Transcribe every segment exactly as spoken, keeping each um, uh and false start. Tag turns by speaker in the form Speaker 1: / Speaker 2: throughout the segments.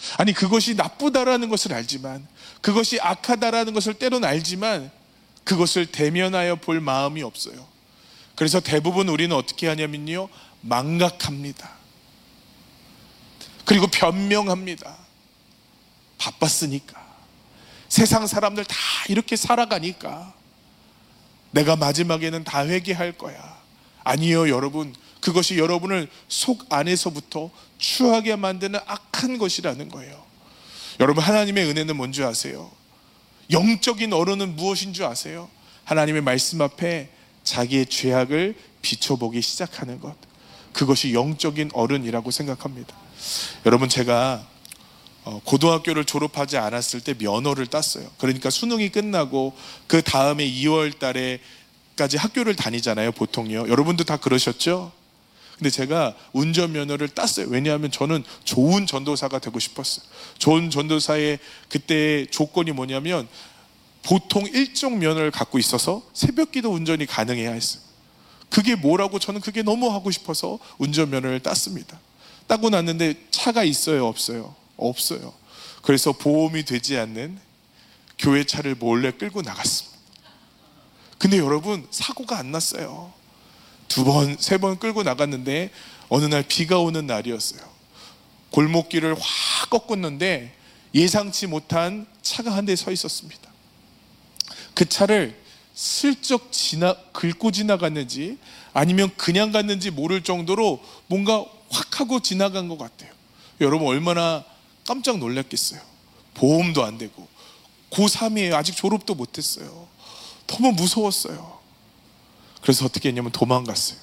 Speaker 1: 아니, 그것이 나쁘다라는 것을 알지만, 그것이 악하다라는 것을 때로는 알지만 그것을 대면하여 볼 마음이 없어요. 그래서 대부분 우리는 어떻게 하냐면요, 망각합니다. 그리고 변명합니다. 바빴으니까, 세상 사람들 다 이렇게 살아가니까 내가 마지막에는 다 회개할 거야. 아니요, 여러분, 그것이 여러분을 속 안에서부터 추하게 만드는 악한 것이라는 거예요. 여러분, 하나님의 은혜는 뭔지 아세요? 영적인 어른은 무엇인 줄 아세요? 하나님의 말씀 앞에 자기의 죄악을 비춰보기 시작하는 것, 그것이 영적인 어른이라고 생각합니다. 여러분, 제가 고등학교를 졸업하지 않았을 때 면허를 땄어요. 그러니까 수능이 끝나고 그 다음에 이월 달에까지 학교를 다니잖아요, 보통요. 여러분도 다 그러셨죠? 근데 제가 운전면허를 땄어요. 왜냐하면 저는 좋은 전도사가 되고 싶었어요. 좋은 전도사의 그때 조건이 뭐냐면, 보통 일종 면허를 갖고 있어서 새벽기도 운전이 가능해야 했어요. 그게 뭐라고, 저는 그게 너무 하고 싶어서 운전면허를 땄습니다. 따고 났는데 차가 있어요, 없어요? 없어요. 그래서 보험이 되지 않는 교회 차를 몰래 끌고 나갔습니다. 근데 여러분, 사고가 안 났어요. 두 번, 세 번 끌고 나갔는데 어느 날 비가 오는 날이었어요. 골목길을 확 꺾었는데 예상치 못한 차가 한 대 서 있었습니다. 그 차를 슬쩍 지나, 긁고 지나갔는지 아니면 그냥 갔는지 모를 정도로 뭔가 확 하고 지나간 것 같아요. 여러분, 얼마나 깜짝 놀랐겠어요. 보험도 안 되고 고삼이에요. 아직 졸업도 못했어요. 너무 무서웠어요. 그래서 어떻게 했냐면 도망갔어요.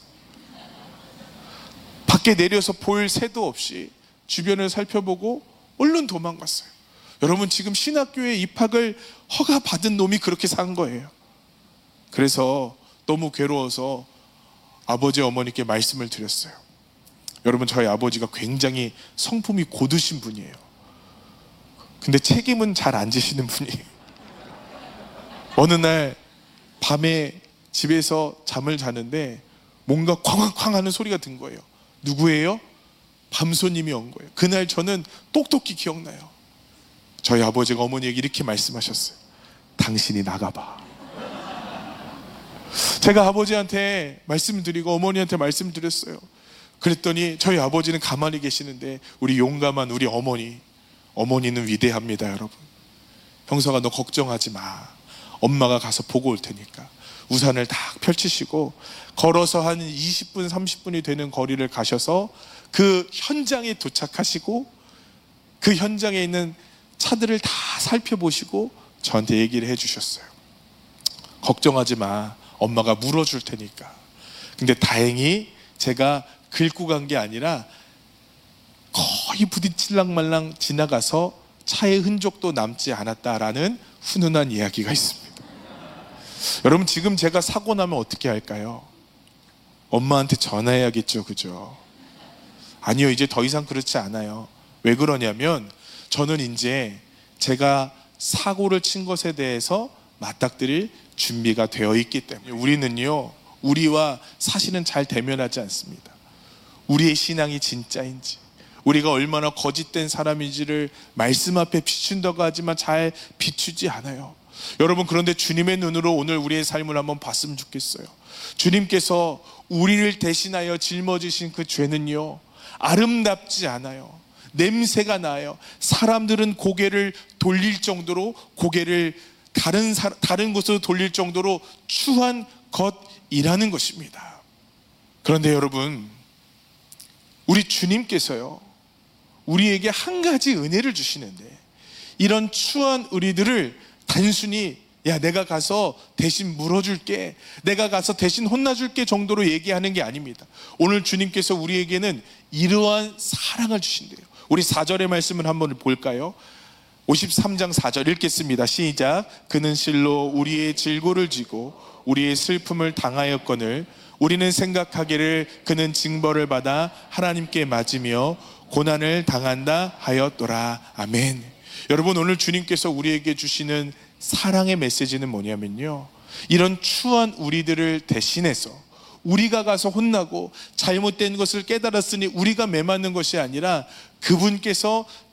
Speaker 1: 밖에 내려서 볼 새도 없이 주변을 살펴보고 얼른 도망갔어요. 여러분, 지금 신학교에 입학을 허가받은 놈이 그렇게 산 거예요. 그래서 너무 괴로워서 아버지 어머니께 말씀을 드렸어요. 여러분, 저희 아버지가 굉장히 성품이 고드신 분이에요. 근데 책임은 잘 안 지시는 분이에요. 어느 날 밤에 집에서 잠을 자는데 뭔가 쾅쾅쾅 하는 소리가 든 거예요. 누구예요? 밤손님이 온 거예요. 그날 저는 똑똑히 기억나요. 저희 아버지가 어머니에게 이렇게 말씀하셨어요. 당신이 나가봐. 제가 아버지한테 말씀드리고 어머니한테 말씀드렸어요. 그랬더니 저희 아버지는 가만히 계시는데 우리 용감한 우리 어머니, 어머니는 위대합니다, 여러분. 형서가, 너 걱정하지 마. 엄마가 가서 보고 올 테니까. 우산을 딱 펼치시고 걸어서 한 이십 분, 삼십 분이 되는 거리를 가셔서 그 현장에 도착하시고 그 현장에 있는 차들을 다 살펴보시고 저한테 얘기를 해주셨어요. 걱정하지 마. 엄마가 물어줄 테니까. 근데 다행히 제가 긁고 간 게 아니라 거의 부딪힐랑말랑 지나가서 차의 흔적도 남지 않았다라는 훈훈한 이야기가 있습니다. 여러분, 지금 제가 사고 나면 어떻게 할까요? 엄마한테 전화해야겠죠, 그죠? 아니요, 이제 더 이상 그렇지 않아요. 왜 그러냐면 저는 이제 제가 사고를 친 것에 대해서 맞닥뜨릴 준비가 되어 있기 때문에. 우리는요, 우리와 사실은 잘 대면하지 않습니다. 우리의 신앙이 진짜인지, 우리가 얼마나 거짓된 사람인지를 말씀 앞에 비춘다고 하지만 잘 비추지 않아요. 여러분, 그런데 주님의 눈으로 오늘 우리의 삶을 한번 봤으면 좋겠어요. 주님께서 우리를 대신하여 짊어지신 그 죄는요, 아름답지 않아요. 냄새가 나요. 사람들은 고개를 돌릴 정도로, 고개를 다른, 사, 다른 곳으로 돌릴 정도로 추한 것이라는 것입니다. 그런데 여러분, 우리 주님께서요, 우리에게 한 가지 은혜를 주시는데, 이런 추한 우리들을 단순히 야, 내가 가서 대신 물어줄게, 내가 가서 대신 혼나줄게 정도로 얘기하는 게 아닙니다. 오늘 주님께서 우리에게는 이러한 사랑을 주신대요. 우리 사 절의 말씀을 한번 볼까요? 오십삼 장 사 절 읽겠습니다. 시작. 그는 실로 우리의 질고를 지고 우리의 슬픔을 당하였거늘 우리는 생각하기를 그는 징벌을 받아 하나님께 맞으며 고난을 당한다 하였더라. 아멘. 여러분, 오늘 주님께서 우리에게 주시는 사랑의 메시지는 뭐냐면요, 이런 추한 우리들을 대신해서 우리가 가서 혼나고 잘못된 것을 깨달았으니 우리가 매맞는 것이 아니라 그분께서